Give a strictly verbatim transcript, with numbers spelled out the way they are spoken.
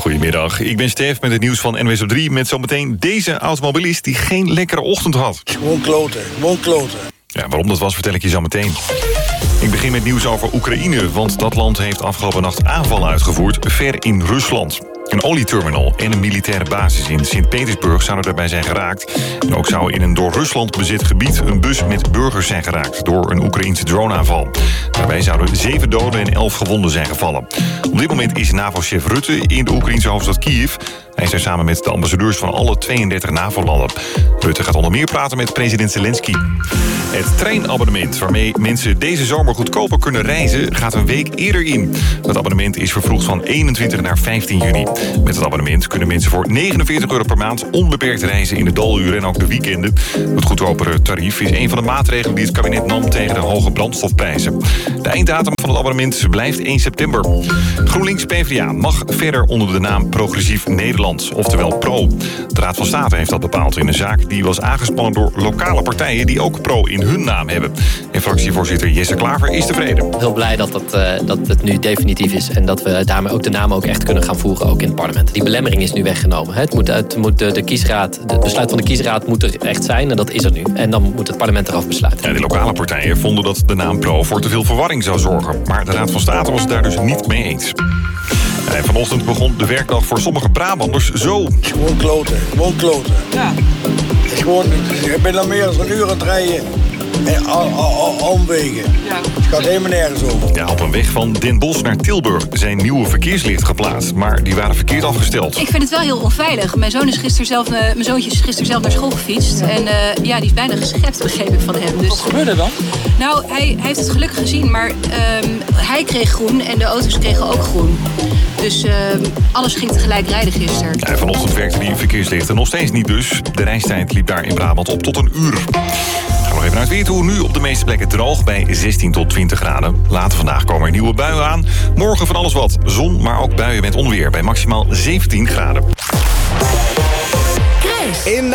Goedemiddag, ik ben Stef met het nieuws van N W S op drie... met zometeen deze automobilist die geen lekkere ochtend had. Gewoon kloten, gewoon kloten. Ja, waarom dat was, vertel ik je zo meteen. Ik begin met nieuws over Oekraïne, want dat land heeft afgelopen nacht aanvallen uitgevoerd ver in Rusland. Een olieterminal en een militaire basis in Sint-Petersburg zouden daarbij zijn geraakt. En ook zou in een door Rusland bezet gebied een bus met burgers zijn geraakt door een Oekraïense droneaanval. Daarbij zouden zeven doden en elf gewonden zijn gevallen. Op dit moment is NAVO-chef Rutte in de Oekraïense hoofdstad Kiev. Hij is er samen met de ambassadeurs van alle tweeëndertig NAVO-landen. Rutte gaat onder meer praten met president Zelensky. Het treinabonnement waarmee mensen deze zomer goedkoper kunnen reizen gaat een week eerder in. Het abonnement is vervroegd van eenentwintig naar vijftien juni. Met het abonnement kunnen mensen voor negenenveertig euro per maand onbeperkt reizen in de daluren en ook de weekenden. Het goedkopere tarief is een van de maatregelen die het kabinet nam tegen de hoge brandstofprijzen. De einddatum van het abonnement blijft één september. GroenLinks P v d A mag verder onder de naam Progressief Nederland, oftewel PRO. De Raad van State heeft dat bepaald in een zaak die was aangespannen door lokale partijen die ook PRO in hun naam hebben. En fractievoorzitter Jesse Klaver is tevreden. Heel blij dat het, uh, dat het nu definitief is en dat we daarmee ook de naam ook echt kunnen gaan voeren, ook in het parlement. Die belemmering is nu weggenomen. Het moet, het moet de, de kiesraad, het besluit van de kiesraad moet er echt zijn en dat is er nu. En dan moet het parlement erover besluiten. Ja, de lokale partijen vonden dat de naam PRO voor te veel verwarring zou zorgen. Maar de Raad van State was het daar dus niet mee eens. En vanochtend begon de werkdag voor sommige Brabanders zo. Gewoon kloten, gewoon kloten. Ja. Gewoon, ik ben dan meer dan een uur aan het rijden. En al, al, al, omwegen. Ja. Het gaat helemaal nergens over. Ja, op een weg van Den Bosch naar Tilburg zijn nieuwe verkeerslichten geplaatst. Maar die waren verkeerd afgesteld. Ik vind het wel heel onveilig. Mijn, zoon is gisteren zelf, uh, mijn zoontje is gisteren zelf naar school gefietst. Ja. En uh, ja, die is bijna geschept, begreep ik van hem. Dus, wat gebeurde er dan? Nou, hij, hij heeft het gelukkig gezien. Maar um, hij kreeg groen en de auto's kregen ook groen. Dus uh, alles ging tegelijk rijden gisteren. Ja, vanochtend werkten die verkeerslichten nog steeds niet dus. De reistijd liep daar in Brabant op tot een uur. Gaan we nog even naar het weer toe. Nu op de meeste plekken droog bij zestien tot twintig graden. Later vandaag komen er nieuwe buien aan. Morgen van alles wat. Zon, maar ook buien met onweer bij maximaal zeventien graden. In